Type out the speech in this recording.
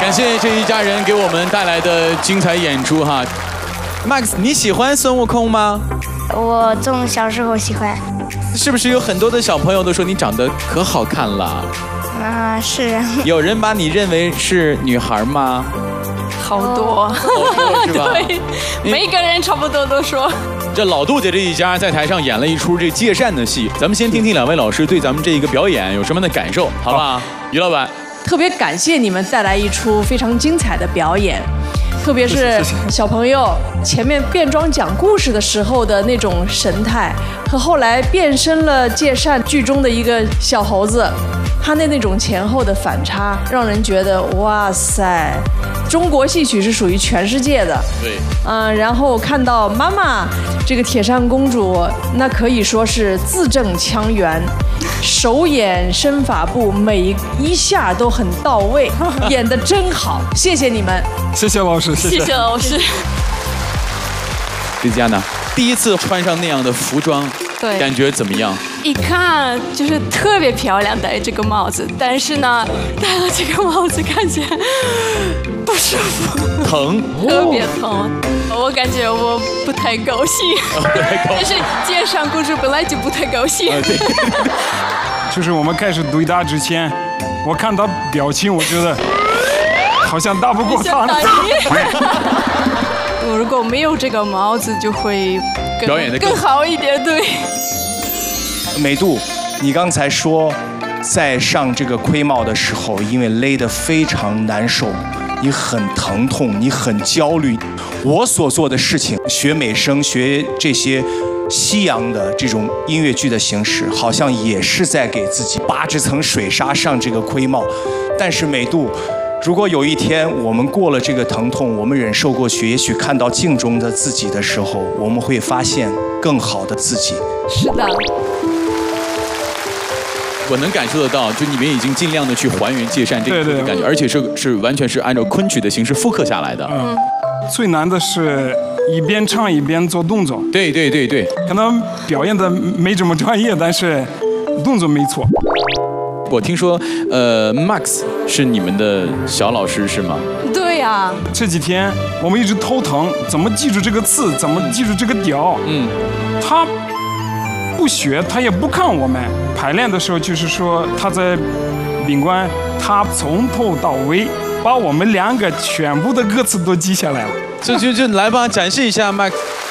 感谢这一家人给我们带来的精彩演出哈。Max， 你喜欢孙悟空吗？ 我从小时候喜欢。 是不是有很多的小朋友都说你长得可好看了？ 是。 有人把你认为是女孩吗？ 好多， 是吧？ 对，每一个人差不多都说。 这老杜姐这一家在台上演了一出这借扇的戏，咱们先听听两位老师对咱们这一个表演有什么样的感受，好不好？于老板， 特别感谢你们带来一出非常精彩的表演。特别是小朋友前面变装讲故事的时候的那种神态，和后来变身了借扇剧中的一个小猴子，他的那种前后的反差，让人觉得哇塞，中国戏曲是属于全世界的。 对， 然后看到妈妈这个铁扇公主，那可以说是字正腔圆，手眼身法步每一下都很到位，演得真好，谢谢你们。 谢谢老师， 谢谢老师。 李佳呢？第一次穿上那样的服装， 对， 感觉怎么样？ 一看就是特别漂亮，戴这个帽子，但是呢，戴了这个帽子看起来不舒服， 疼， 特别疼。我感觉我不太高兴，但是借扇公主本来就不太高兴。 就是我们开始对答之前，我看他表情，我觉得好像打不过他。 如果没有这个帽子，就会表演得更好一点。对。 美杜，你刚才说在上这个盔帽的时候，因为勒得非常难受，你很疼痛，你很焦虑。我所做的事情，学美声，学这些西洋的这种音乐剧的形式，好像也是在给自己扒这层水纱上这个盔帽。但是美杜，如果有一天我们过了这个疼痛，我们忍受过去，也许看到镜中的自己的时候，我们会发现更好的自己。 是的。 我能感受得到，就你们已经尽量的去还原借扇这个感觉，而且是完全是按照昆曲的形式复刻下来的。 最难的是一边唱一边做动作。 对， 可能表演的没这么专业，但是动作没错。 我听说，Max 是你们的小老师是吗？ 对呀。 这几天我们一直头疼，怎么记住这个词，怎么记住这个调。他不学，他也不看我们排练的时候，就是说他在宾馆，他从头到尾把我们两个全部的歌词都记下来了。 就来吧，展示一下 Max。